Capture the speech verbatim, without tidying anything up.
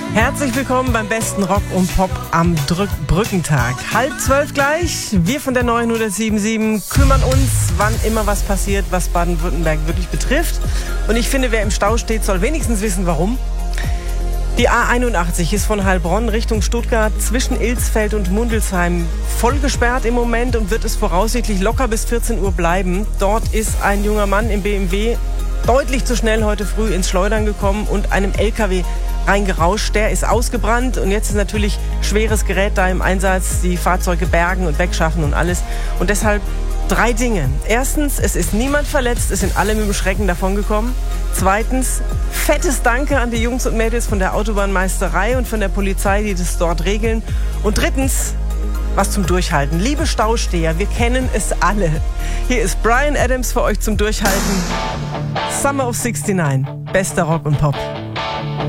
Herzlich willkommen beim besten Rock und Pop am Drück Brückentag. Halb zwölf gleich. Wir von der neunhundertsieben kümmern uns, wann immer was passiert, was Baden-Württemberg wirklich betrifft. Und ich finde, wer im Stau steht, soll wenigstens wissen, warum. Die A einundachtzig ist von Heilbronn Richtung Stuttgart zwischen Ilsfeld und Mundelsheim voll gesperrt im Moment und wird es voraussichtlich locker bis vierzehn Uhr bleiben. Dort ist ein junger Mann im B M W deutlich zu schnell heute früh ins Schleudern gekommen und einem L K W reingerauscht. Der ist ausgebrannt und jetzt ist natürlich schweres Gerät da im Einsatz, die Fahrzeuge bergen und wegschaffen und alles. Und deshalb drei Dinge. Erstens, es ist niemand verletzt, es sind alle mit dem Schrecken davongekommen. Zweitens, fettes Danke an die Jungs und Mädels von der Autobahnmeisterei und von der Polizei, die das dort regeln. Und drittens, was zum Durchhalten. Liebe Stausteher, wir kennen es alle. Hier ist Bryan Adams für euch zum Durchhalten. Summer of sixty-nine, bester Rock und Pop.